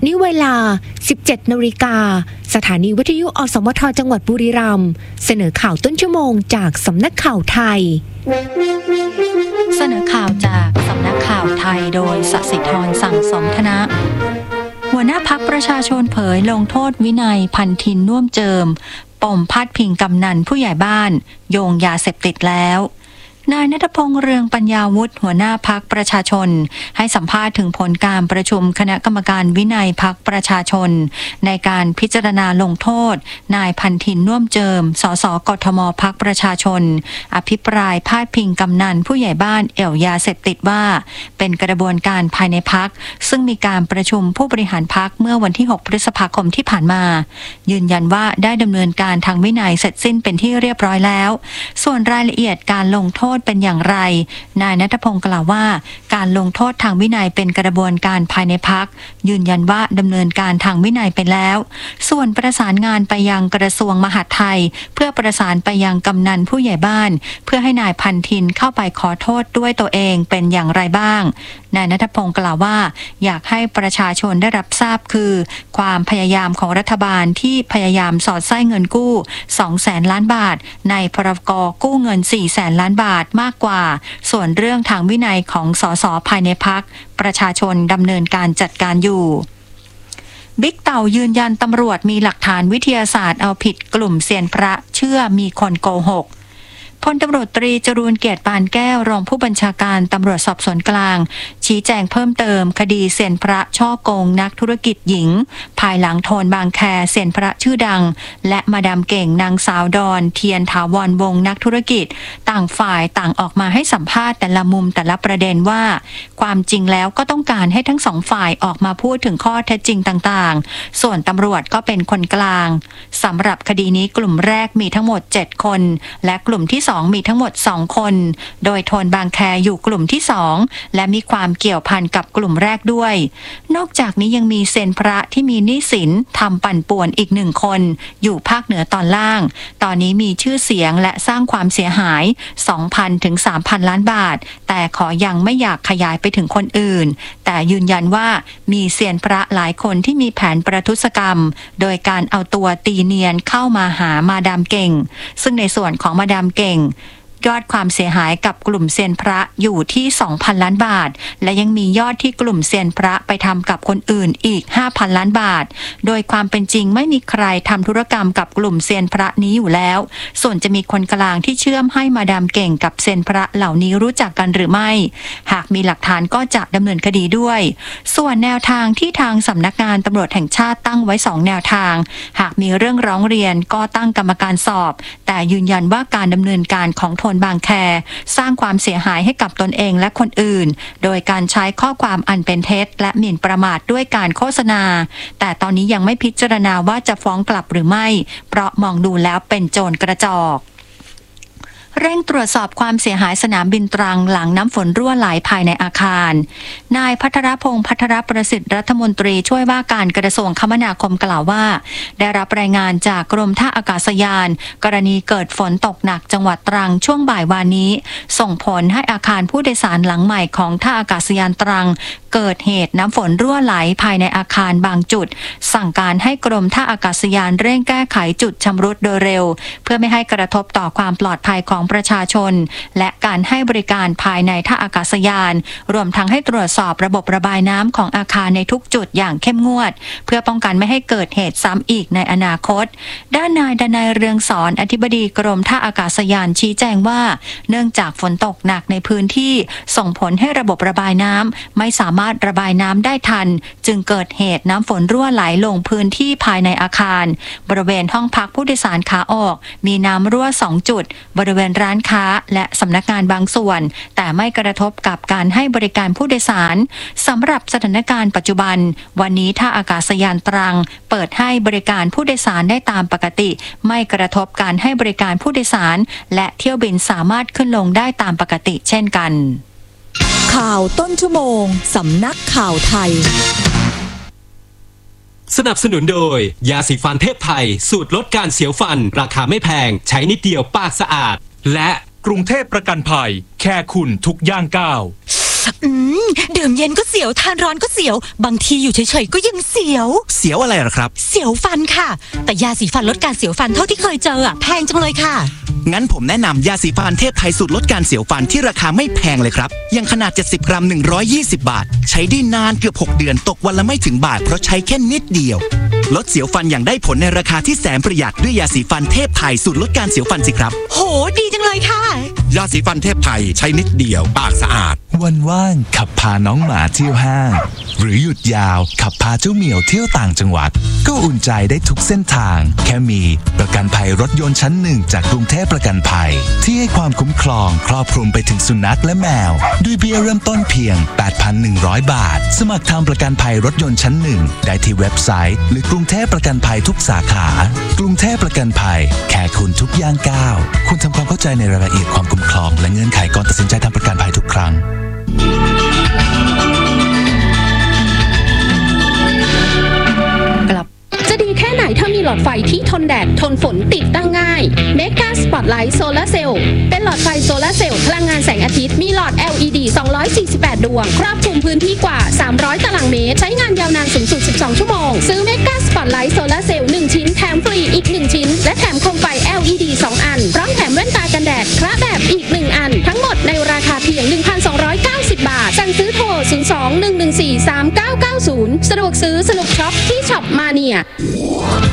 นี้เวลา 17 นาฬิกาสถานีวิทยุอสมทจังหวัดบุรีรัมย์เสนอข่าวต้นชั่วโมงจากสำนักข่าวไทยเสนอข่าวจากสำนักข่าวไทยโดยศศิธรสั่งสมธนะหัวหน้าพรรคประชาชนเผยลงโทษวินัยพันทินน่วมเจิมปมพาดพิงกำนันผู้ใหญ่บ้านโยงยาเสพติดแล้วนายณัฐพงษ์เรืองปัญญาวุฒิหัวหน้าพรรคประชาชนให้สัมภาษณ์ถึงผลการประชุมคณะกรรมการวินัยพรรคประชาชนในการพิจารณาลงโทษนายพันทินน่วมเจิมสสกทมพรรคประชาชนอภิปรายพาดพิงกำนันผู้ใหญ่บ้านเอี่ยวยาเสพติดว่าเป็นกระบวนการภายในพรรคซึ่งมีการประชุมผู้บริหารพรรคเมื่อวันที่6พฤษภาคมที่ผ่านมายืนยันว่าได้ดำเนินการทางวินัยเสร็จสิ้นเป็นที่เรียบร้อยแล้วส่วนรายละเอียดการลงโทษเป็นอย่างไรนายณัฐพงษ์กล่าวว่าการลงโทษทางวินัยเป็นกระบวนการภายในพรรคยืนยันว่าดำเนินการทางวินัยไปแล้วส่วนประสานงานไปยังกระทรวงมหาดไทยเพื่อประสานไปยังกำนันผู้ใหญ่บ้านเพื่อให้นายพันทินเข้าไปขอโทษด้วยตัวเองเป็นอย่างไรบ้างนายณัฐพงษ์กล่าวว่าอยากให้ประชาชนได้รับทราบคือความพยายามของรัฐบาลที่พยายามสอดไส้เงินกู้ 200,000 ล้านบาทในพรก.กู้เงิน 400,000 ล้านบาทมากกว่าส่วนเรื่องทางวินัยของสสภายในพรรคประชาชนดำเนินการจัดการอยู่บิ๊กเต่ายืนยันตำรวจมีหลักฐานวิทยาศาสตร์เอาผิดกลุ่มเซียนพระเชื่อมีคนโกหกพลตำรวจตรีจรูญเกียรติปานแก้วรองผู้บัญชาการตำรวจสอบสวนกลางชี้แจงเพิ่มเติมคดีเซียนพระช่อโกงนักธุรกิจหญิงภายหลังโทนบางแคเซียนพระชื่อดังและมาดามเก่งนางสาวดอนเทียนถาวรวงศ์นักธุรกิจต่างฝ่ายต่างออกมาให้สัมภาษณ์แต่ละมุมแต่ละประเด็นว่าความจริงแล้วก็ต้องการให้ทั้งสองฝ่ายออกมาพูดถึงข้อเท็จจริงต่างๆส่วนตำรวจก็เป็นคนกลางสำหรับคดีนี้กลุ่มแรกมีทั้งหมด7คนและกลุ่มที่2มีทั้งหมด2คนโดยโทนบางแคอยู่กลุ่มที่2และมีความเกี่ยวพันกับกลุ่มแรกด้วยนอกจากนี้ยังมีเซียนพระที่มีหนี้สินทำปั่นป่วนอีก1คนอยู่ภาคเหนือตอนล่างตอนนี้มีชื่อเสียงและสร้างความเสียหาย 2,000 ถึง 3,000 ล้านบาทแต่ขอยังไม่อยากขยายไปถึงคนอื่นแต่ยืนยันว่ามีเซียนพระหลายคนที่มีแผนประทุษกรรมโดยการเอาตัวตีเนียนเข้ามาหามาดามเก่งซึ่งในส่วนของมาดามเก่งยอดความเสียหายกับกลุ่มเซียนพระอยู่ที่ 2,000 ล้านบาทและยังมียอดที่กลุ่มเซียนพระไปทำกับคนอื่นอีก 5,000 ล้านบาทโดยความเป็นจริงไม่มีใครทำธุรกรรมกับกลุ่มเซียนพระนี้อยู่แล้วส่วนจะมีคนกลางที่เชื่อมให้มาดามเก่งกับเซียนพระเหล่านี้รู้จักกันหรือไม่หากมีหลักฐานก็จะดำเนินคดีด้วยส่วนแนวทางที่ทางสำนักงานตำรวจแห่งชาติตั้งไว้2แนวทางหากมีเรื่องร้องเรียนก็ตั้งกรรมการสอบแต่ยืนยันว่าการดำเนินการของโทนบางแคสร้างความเสียหายให้กับตนเองและคนอื่นโดยการใช้ข้อความอันเป็นเท็จและหมิ่นประมาทด้วยการโฆษณาแต่ตอนนี้ยังไม่พิจารณาว่าจะฟ้องกลับหรือไม่เพราะมองดูแล้วเป็นโจรกระจอกเร่งตรวจสอบความเสียหายสนามบินตรังหลังน้ำฝนรั่วไหลภายในอาคารนายภัทรพงษ์ภัทรประสิทธิ์รัฐมนตรีช่วยว่าการกระทรวงคมนาคมกล่าวว่าได้รับรายงานจากกรมท่าอากาศยานกรณีเกิดฝนตกหนักจังหวัดตรังช่วงบ่ายวานนี้ส่งผลให้อาคารผู้โดยสารหลังใหม่ของท่าอากาศยานตรังเกิดเหตุน้ำฝนรั่วไหลภายในอาคารบางจุดสั่งการให้กรมท่าอากาศยานเร่งแก้ไขจุดชำรุดโดยเร็วเพื่อไม่ให้กระทบต่อความปลอดภัยของประชาชนและการให้บริการภายในท่าอากาศยานรวมทั้งให้ตรวจสอบระบบระบายน้ำของอาคารในทุกจุดอย่างเข้มงวดเพื่อป้องกันไม่ให้เกิดเหตุซ้ำอีกในอนาคตด้านนายดนัยเรืองสอนอธิบดีกรมท่าอากาศยานชี้แจงว่าเนื่องจากฝนตกหนักในพื้นที่ส่งผลให้ระบบระบายน้ำไม่สามารถระบายน้ำได้ทันจึงเกิดเหตุน้ำฝนรั่วไหลลงพื้นที่ภายในอาคารบริเวณห้องพักผู้โดยสารขาออกมีน้ำรั่ว2จุดบริเวณร้านค้าและสำนักงานบางส่วนแต่ไม่กระทบกับการให้บริการผู้โดยสารสำหรับสถานการณ์ปัจจุบันวันนี้ท่าอากาศยานตรังเปิดให้บริการผู้โดยสารได้ตามปกติไม่กระทบการให้บริการผู้โดยสารและเที่ยวบินสามารถขึ้นลงได้ตามปกติเช่นกันข่าวต้นชั่วโมงสำนักข่าวไทยสนับสนุนโดยยาสีฟันเทพไทยสูตรลดการเสียวฟันราคาไม่แพงใช้นิดเดียวปากสะอาดและกรุงเทพประกันภัยแค่คุณทุกย่างก้าวดื่มเย็นก็เสียวทานร้อนก็เสียวบางทีอยู่เฉยๆก็ยังเสียวเสียวอะไรหรอครับเสียวฟันค่ะแต่ยาสีฟันลดการเสียวฟันเท่าที่เคยเจอแพงจังเลยค่ะงั้นผมแนะนำยาสีฟันเทพไทยสูตรลดการเสียวฟันที่ราคาไม่แพงเลยครับยังขนาด70 กรัม120 บาทใช้ได้นานเกือบ6 เดือนตกวันละไม่ถึงบาทเพราะใช้แค่นิดเดียวลดเสียวฟันอย่างได้ผลในราคาที่แสนประหยัดด้วยยาสีฟันเทพไทยสูตรลดการเสียวฟันสิครับโหดีจังเลยค่ะยาสีฟันเทพไทยใช้นิดเดียวปากสะอาดวันว่างขับพาน้องหมาเที่ยวห้างหรือหยุดยาวขับพาเจ้าเหมียวเที่ยวต่างจังหวัดก็อุ่นใจได้ทุกเส้นทางแค่มีประกันภัยรถยนต์ชั้นหนึ่งจากกรุงเทพประกันภัยที่ให้ความคุ้มครองครอบคลุมไปถึงสุนัขและแมวด้วยเบี้ยเริ่มต้นเพียง 8,100 บาทสมัครทำประกันภัยรถยนต์ชั้นหนึ่งได้ที่เว็บไซต์หรือกรุงเทพประกันภัยทุกสาขากรุงเทพประกันภัยแค่คุณทุกย่างก้าวคุณทำความเข้าใจในรายละเอียดความคุ้มครองและเงื่อนไขก่อนตัดสินใจทำประกันภัยทุกครั้งจะดีแค่ไหนถ้ามีหลอดไฟที่ทนแดดทนฝนติดตั้งง่าย Mega Spotlight Solar Cell เป็นหลอดไฟโซลาร์เซลล์พลังงานแสงอาทิตย์มีหลอด LED 248 ดวงครอบคลุมพื้นที่กว่า300 ตารางเมตรใช้งานยาวนานสูงสุด12 ชั่วโมงซื้อ Mega Spotlight Solar Cell 1 ชิ้นแถมฟรีอีก1ชิ้นและแถมโคมไฟ LED 2 อันพร้อมแถมแว่นตากันแดดคระแบบอีก1อันทั้งหมดในราคาเพียง 1,290 บาทสั่งซื้อโทร 02-114-3990 สะดวกซื้อสนุกช็อปที่ช็อปมาเนีย